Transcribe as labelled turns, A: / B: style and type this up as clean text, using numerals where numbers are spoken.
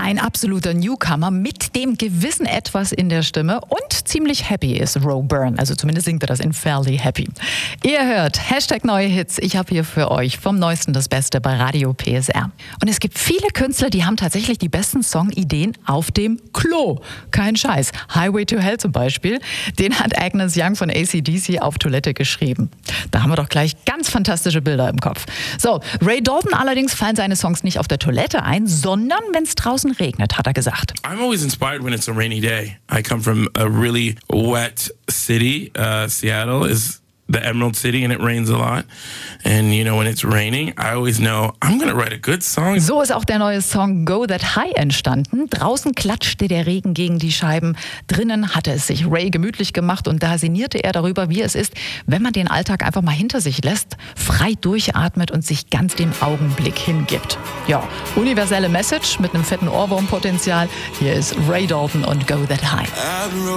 A: Ein absoluter Newcomer mit dem gewissen Etwas in der Stimme und ziemlich happy ist Ro Byrne. Also zumindest singt er das in Fairly Happy. Ihr hört #neue Hits. Ich habe hier für euch vom Neuesten das Beste bei Radio PSR. Und es gibt viele Künstler, die haben tatsächlich die besten Songideen auf dem Klo. Kein Scheiß. Highway to Hell zum Beispiel, den hat Agnes Young von AC/DC auf Toilette geschrieben. Da haben wir doch gleich ganz fantastische Bilder im Kopf. So, Ray Dalton allerdings fallen seine Songs nicht auf der Toilette ein, sondern wenn es draußen regnet, hat er gesagt.
B: I'm always inspired when it's a rainy day. I come from a really wet city. Seattle is the Emerald City and it rains a lot. And you know, when it's raining, I always know I'm gonna write a good song.
A: So ist auch der neue Song Go That High entstanden. Draußen klatschte der Regen gegen die Scheiben. Drinnen hatte es sich Ray gemütlich gemacht und da sinnierte er darüber, wie es ist, wenn man den Alltag einfach mal hinter sich lässt, frei durchatmet und sich ganz dem Augenblick hingibt. Ja, universelle Message mit einem fetten Ohrwurmpotenzial. Hier ist Ray Dalton und Go That High.